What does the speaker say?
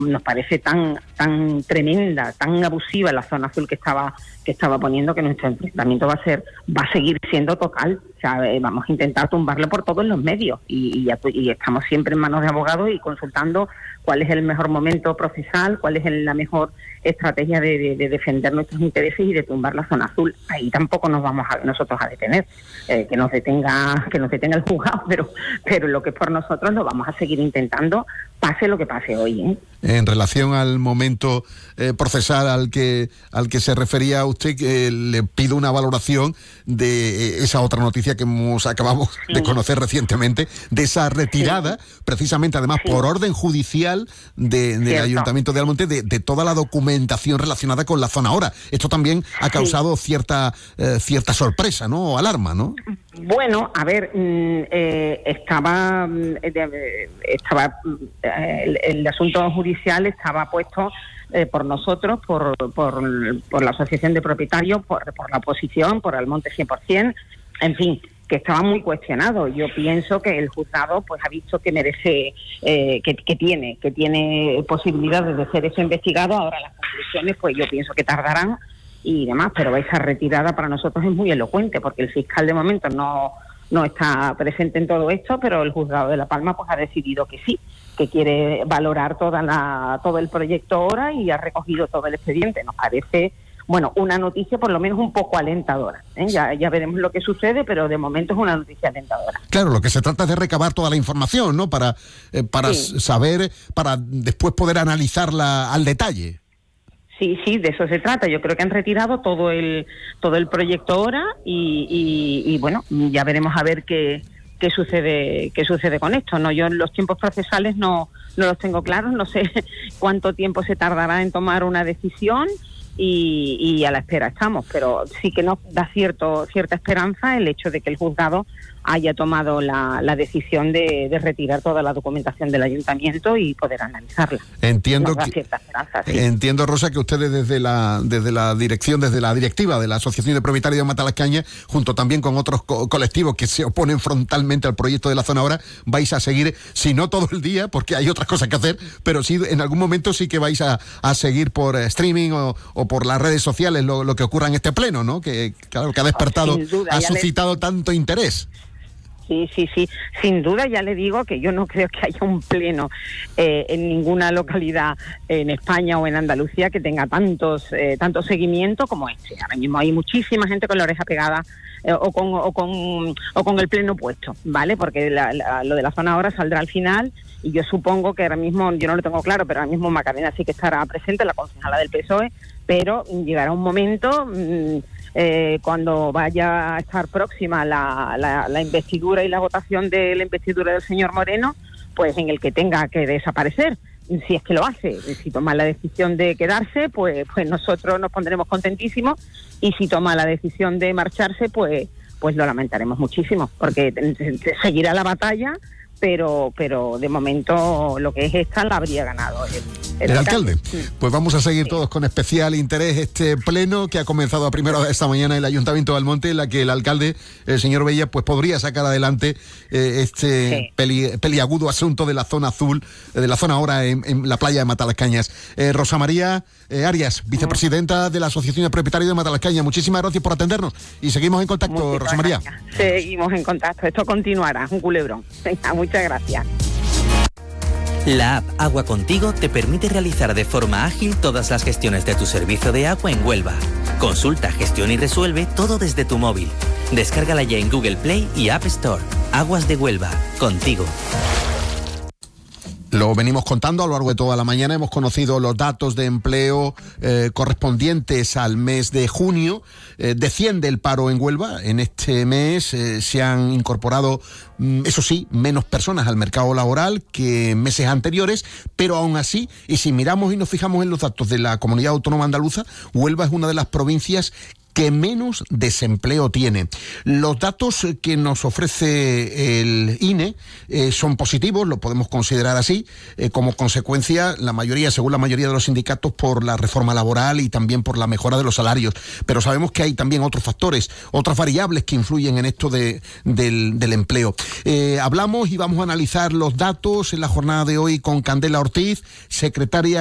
nos parece tan tremenda, tan abusiva la zona azul que estaba poniendo, que nuestro enfrentamiento va a seguir siendo total. O sea, vamos a intentar tumbarlo por todos los medios y estamos siempre en manos de abogados y consultando cuál es el mejor momento procesal, cuál es la mejor estrategia de defender nuestros intereses y de tumbar la zona azul. Ahí tampoco nos vamos nosotros a detener, que nos detenga el juzgado, pero lo que es por nosotros lo vamos a seguir intentando, pase lo que pase hoy, ¿eh? En relación al momento procesal al que se refería usted, le pido una valoración de esa otra noticia que acabamos de conocer recientemente, de esa retirada, precisamente además por orden judicial del Ayuntamiento de Almonte, de toda la documentación relacionada con la zona ahora. Esto también ha causado cierta sorpresa, ¿no? O alarma, ¿no? Bueno, a ver, estaba el asunto judicial estaba puesto por nosotros, por la asociación de propietarios, por la oposición, por Almonte 100%, en fin, que estaba muy cuestionado. Yo pienso que el juzgado pues ha visto que merece, que tiene posibilidades de ser eso investigado. Ahora las conclusiones pues yo pienso que tardarán y demás, pero esa retirada para nosotros es muy elocuente, porque el fiscal de momento no está presente en todo esto, pero el juzgado de La Palma pues ha decidido que sí, que quiere valorar todo el proyecto ahora y ha recogido todo el expediente. Nos parece, bueno, una noticia por lo menos un poco alentadora, ¿eh? Ya veremos lo que sucede, pero de momento es una noticia alentadora. Claro, lo que se trata es de recabar toda la información, ¿no? Para saber, para después poder analizarla al detalle. Sí, de eso se trata. Yo creo que han retirado todo el proyecto ahora y bueno, ya veremos a ver qué sucede con esto. No, yo los tiempos procesales no los tengo claros, no sé cuánto tiempo se tardará en tomar una decisión y a la espera estamos, pero sí que nos da cierta esperanza el hecho de que el juzgado haya tomado la decisión de retirar toda la documentación del ayuntamiento y poder analizarla. Entiendo, esperanza, sí. Entiendo, Rosa, que ustedes desde la directiva de la Asociación de Propietarios de Matalascañas, junto también con otros colectivos que se oponen frontalmente al proyecto de la zona ahora, vais a seguir, si no todo el día, porque hay otras cosas que hacer, pero sí en algún momento sí que vais a seguir por streaming o por las redes sociales lo que ocurra en este pleno, ¿no? Que claro, que ha despertado, ha suscitado tanto interés. Sí, sin duda. Ya le digo que yo no creo que haya un pleno en ninguna localidad en España o en Andalucía que tenga tanto seguimiento como este. Ahora mismo hay muchísima gente con la oreja pegada o con el pleno puesto, ¿vale? Porque lo de la zona ahora saldrá al final y yo supongo que ahora mismo, yo no lo tengo claro, pero ahora mismo Macarena sí que estará presente, la concejala del PSOE, pero llegará un momento cuando vaya a estar próxima la investidura y la votación de la investidura del señor Moreno, pues en el que tenga que desaparecer, si es que lo hace. Si toma la decisión de quedarse, pues nosotros nos pondremos contentísimos, y si toma la decisión de marcharse, pues lo lamentaremos muchísimo, porque seguirá la batalla, pero de momento lo que es esta la habría ganado el alcalde. Pues vamos a seguir todos con especial interés este pleno que ha comenzado a primera hora esta mañana en el Ayuntamiento de Almonte, en la que el alcalde, el señor Bella, pues podría sacar adelante peliagudo asunto de la zona azul, de la zona ahora en la playa de Matalascañas. Rosa María Arias, vicepresidenta de la Asociación de Propietarios de Matalascañas, muchísimas gracias por atendernos y seguimos en contacto, Rosa María. Gracias. Seguimos en contacto, esto continuará, un culebrón. Venga, muchas gracias. La app Agua Contigo te permite realizar de forma ágil todas las gestiones de tu servicio de agua en Huelva. Consulta, gestiona y resuelve todo desde tu móvil. Descárgala ya en Google Play y App Store. Aguas de Huelva, contigo. Lo venimos contando a lo largo de toda la mañana. Hemos conocido los datos de empleo correspondientes al mes de junio. Desciende el paro en Huelva. En este mes se han incorporado, eso sí, menos personas al mercado laboral que en meses anteriores, pero aún así, y si miramos y nos fijamos en los datos de la Comunidad Autónoma Andaluza, Huelva es una de las provincias que menos desempleo tiene. Los datos que nos ofrece el INE son positivos, lo podemos considerar así, como consecuencia, según la mayoría de los sindicatos, por la reforma laboral y también por la mejora de los salarios. Pero sabemos que hay también otros factores, otras variables que influyen en esto del empleo. Hablamos y vamos a analizar los datos en la jornada de hoy con Candela Ortiz, secretaria